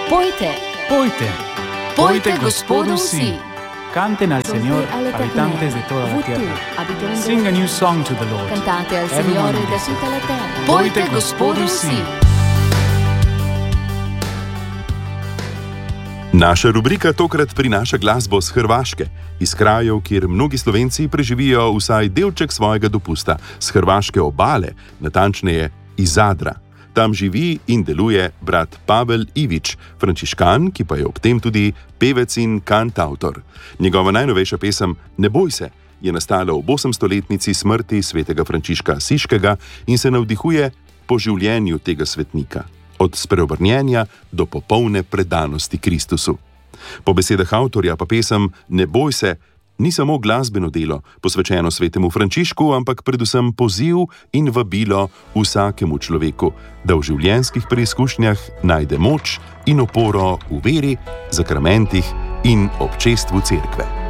Pojte, Pojte, pojte Gospodu vsi. Canten al Señor, habitantes de toda la tierra. Sing a new song to the Lord. Cantate al Everyone Signore da listen. tutta la terra. Pojte Gospodu vsi. Naša rubrika tokrat prinaša glasbo z Hrvaške, iz krajev, kjer mnogi Slovenci preživijo vsaj delček svojega dopusta, z hrvaške obale, natančneje iz Zadra. Tam živi in deluje brat Pavel Ivić, frančiškan, ki pa je ob tem tudi pevec in kantavtor. Njegova najnovejša pesem Ne boj se je nastala ob 800-letnici smrti svetega Frančiška Asiškega in se navdihuje po življenju tega svetnika. Od spreobrnjenja do popolne predanosti Kristusu. Po besedah avtorja pa pesem Ne boj se ni samo glasbeno delo, posvečeno svetemu Frančišku, ampak predvsem poziv in vabilo vsakemu človeku, da v življenjskih preizkušnjah najde moč in oporo v veri, zakramentih in občestvu cerkve.